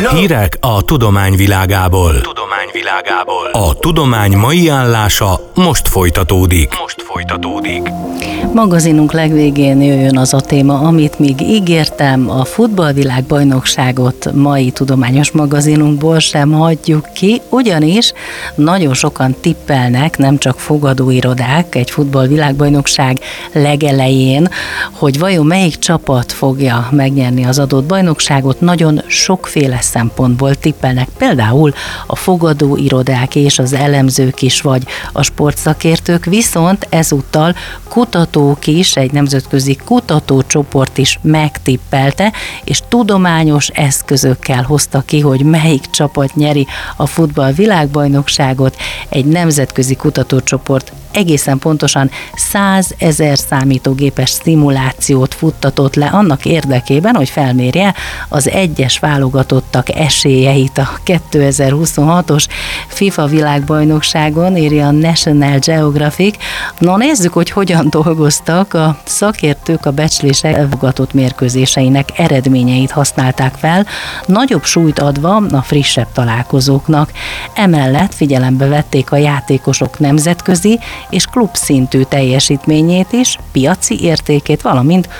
Hírek a tudomány világából. A tudomány mai állása most folytatódik. Magazinunk legvégén jöjjön az a téma, amit még ígértem, a futballvilágbajnokságot mai tudományos magazinunkból sem hagyjuk ki, ugyanis nagyon sokan tippelnek, nem csak fogadóirodák egy futballvilágbajnokság legelején, hogy vajon melyik csapat fogja megnyerni az adott bajnokságot, nagyon sokféle szempontból tippelnek, például a fogadóirodák és az elemzők is, vagy a sportszakértők, viszont ezúttal kutatók is, egy nemzetközi kutatócsoport is megtippelte, és tudományos eszközökkel hozta ki, hogy melyik csapat nyeri a futball világbajnokságot. Egy nemzetközi kutatócsoport egészen pontosan 100 000 számítógépes szimulációt futtatott le annak érdekében, hogy felmérje az egyes válogatottak esélyeit a 2026-os FIFA világbajnokságon, írja a National Geographic. Na nézzük, hogy hogyan dolgoztak. A szakértők a becslések elfogadott mérkőzéseinek eredményeit használták fel, nagyobb súlyt adva a frissebb találkozóknak. Emellett figyelembe vették a játékosok nemzetközi és klubszintű teljesítményét is, piaci értékét, valamint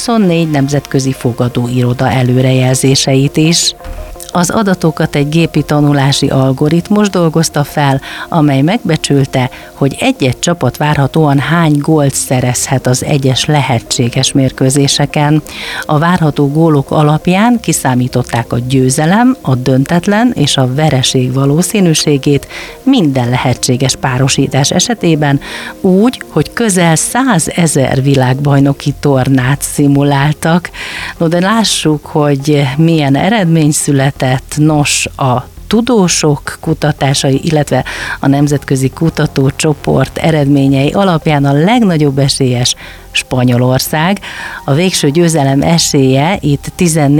24 nemzetközi fogadóiroda előrejelzéseit is. Az adatokat egy gépi tanulási algoritmus dolgozta fel, amely megbecsülte, hogy egy-egy csapat várhatóan hány gólt szerezhet az egyes lehetséges mérkőzéseken. A várható gólok alapján kiszámították a győzelem, a döntetlen és a vereség valószínűségét minden lehetséges párosítás esetében, úgy, hogy közel 100 000 világbajnoki tornát szimuláltak. No, de lássuk, hogy milyen eredmény született. Nos, a tudósok kutatásai, illetve a nemzetközi kutatócsoport eredményei alapján a legnagyobb esélyes Spanyolország. A végső győzelem esélye itt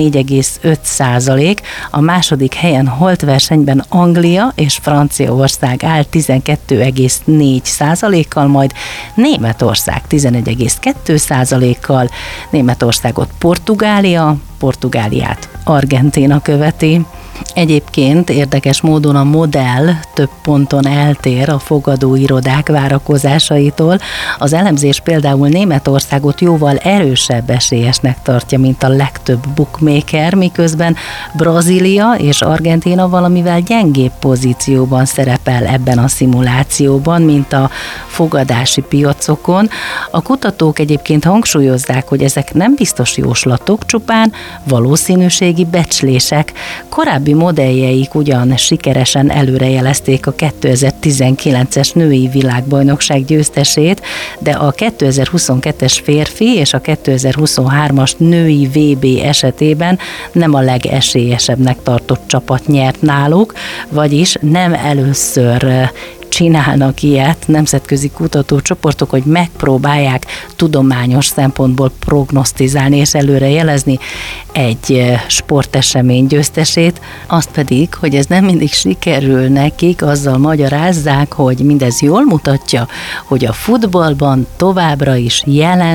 14,5%, a második helyen holtversenyben Anglia és Franciaország áll 12,4%-kal, majd Németország 11,2%-kal, Németországot Portugáliát Argentína követi. Egyébként érdekes módon a modell több ponton eltér a fogadóirodák várakozásaitól. Az elemzés például Németországot jóval erősebb esélyesnek tartja, mint a legtöbb bookmaker, miközben Brazília és Argentína valamivel gyengébb pozícióban szerepel ebben a szimulációban, mint a fogadási piacokon. A kutatók egyébként hangsúlyozzák, hogy ezek nem biztos jóslatok, csupán valószínűségi becslések. Korábbi modelljeik ugyan sikeresen előrejelezték a 2019-es női világbajnokság győztesét, de a 2022-es férfi és a 2023-as női VB esetében nem a legesélyesebbnek tartott csapat nyert náluk, vagyis nem először csinálnak ilyet nemzetközi kutatócsoportok, hogy megpróbálják tudományos szempontból prognosztizálni és előrejelezni egy sportesemény győztesét, azt pedig, hogy ez nem mindig sikerül nekik, azzal magyarázzák, hogy mindez jól mutatja, hogy a futballban továbbra is jelen